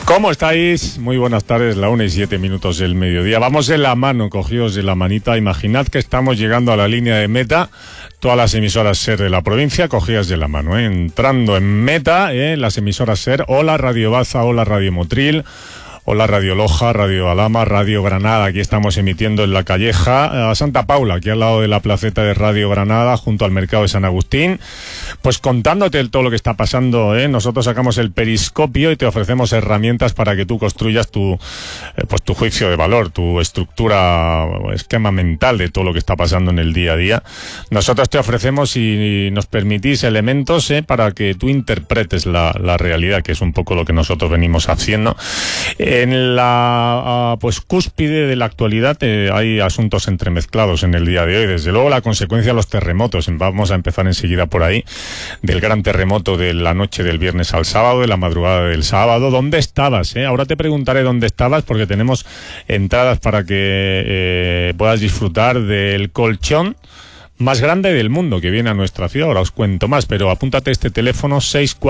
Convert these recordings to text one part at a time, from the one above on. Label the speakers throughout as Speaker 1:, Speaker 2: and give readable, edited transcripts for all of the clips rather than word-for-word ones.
Speaker 1: ¿Cómo estáis? Muy buenas tardes, la 1:07 del mediodía. Vamos de la mano, cogidos de la manita. Imaginad que estamos llegando a la línea de meta, todas las emisoras SER de la provincia, cogidas de la mano, entrando en meta, las emisoras SER. Hola Radio Baza, hola Radio Motril, hola Radio Loja, Radio Alhama, Radio Granada. Aquí estamos emitiendo en la Calleja, a Santa Paula, aquí al lado de la placeta de Radio Granada, junto al mercado de San Agustín. Pues contándote todo lo que está pasando, nosotros sacamos el periscopio y te ofrecemos herramientas para que tú construyas tu juicio de valor, tu estructura, esquema mental de todo lo que está pasando en el día a día. Nosotros te ofrecemos y nos permitís elementos para que tú interpretes la realidad, que es un poco lo que nosotros venimos haciendo. En la cúspide de la actualidad hay asuntos entremezclados en el día de hoy. Desde luego la consecuencia de los terremotos. Vamos a empezar enseguida por ahí. Del gran terremoto de la noche del viernes al sábado, de la madrugada del sábado. ¿Dónde estabas? Ahora te preguntaré dónde estabas, porque tenemos entradas para que puedas disfrutar del colchón más grande del mundo que viene a nuestra ciudad. Ahora os cuento más, pero apúntate este teléfono: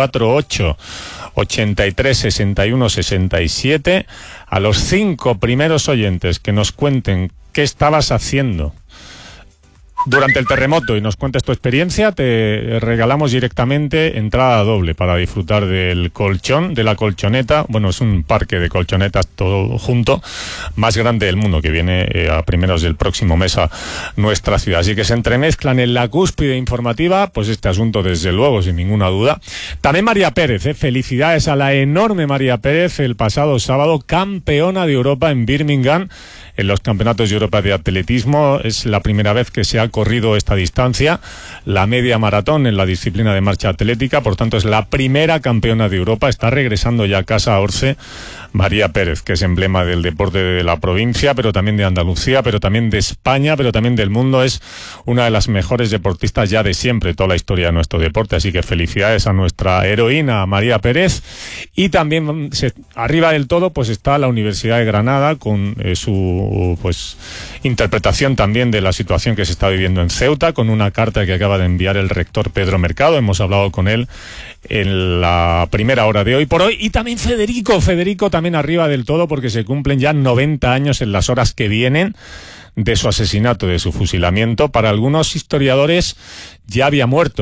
Speaker 1: 648 83 61 67. A los 5 primeros oyentes que nos cuenten qué estabas haciendo durante el terremoto y nos cuentes tu experiencia, te regalamos directamente entrada doble para disfrutar del colchón, de la colchoneta. Bueno, es un parque de colchonetas todo junto, más grande del mundo, que viene a primeros del próximo mes a nuestra ciudad. Así que se entremezclan en la cúspide informativa, pues este asunto desde luego, sin ninguna duda. También María Pérez, felicidades a la enorme María Pérez, el pasado sábado campeona de Europa en Birmingham, en los campeonatos de Europa de atletismo. Es la primera vez que se ha corrido esta distancia, la media maratón en la disciplina de marcha atlética. Por tanto, es la primera campeona de Europa. Está regresando ya a casa a Orce María Pérez, que es emblema del deporte de la provincia, pero también de Andalucía, pero también de España, pero también del mundo. Es una de las mejores deportistas ya de siempre, toda la historia de nuestro deporte. Así que felicidades a nuestra heroína María Pérez. Y también arriba del todo pues está la Universidad de Granada con su interpretación también de la situación que se está viviendo en Ceuta, con una carta que acaba de enviar el rector Pedro Mercado. Hemos hablado con él en la primera hora de hoy por hoy. Y también Federico también arriba del todo, porque se cumplen ya 90 años en las horas que vienen de su asesinato, de su fusilamiento. Para algunos historiadores ya había muerto